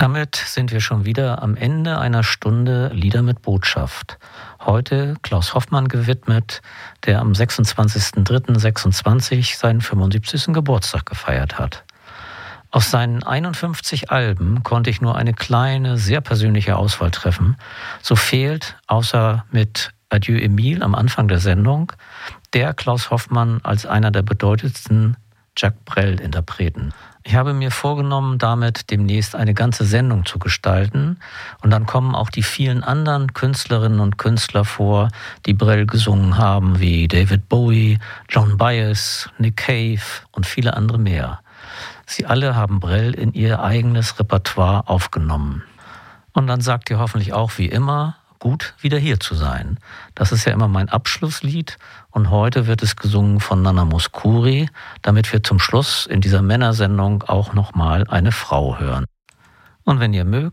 Damit sind wir schon wieder am Ende einer Stunde Lieder mit Botschaft. Heute Klaus Hoffmann gewidmet, der am 26.03.26 seinen 75. Geburtstag gefeiert hat. Aus seinen 51 Alben konnte ich nur eine kleine, sehr persönliche Auswahl treffen. So fehlt, außer mit Adieu Emile am Anfang der Sendung, der Klaus Hoffmann als einer der bedeutendsten Jacques Brel-Interpreten. Ich habe mir vorgenommen, damit demnächst eine ganze Sendung zu gestalten. Und dann kommen auch die vielen anderen Künstlerinnen und Künstler vor, die Brel gesungen haben, wie David Bowie, Joan Baez, Nick Cave und viele andere mehr. Sie alle haben Brel in ihr eigenes Repertoire aufgenommen. Und dann sagt ihr hoffentlich auch wie immer, gut wieder hier zu sein. Das ist ja immer mein Abschlusslied und heute wird es gesungen von Nana Mouskouri, damit wir zum Schluss in dieser Männersendung auch nochmal eine Frau hören. Und wenn ihr mögt,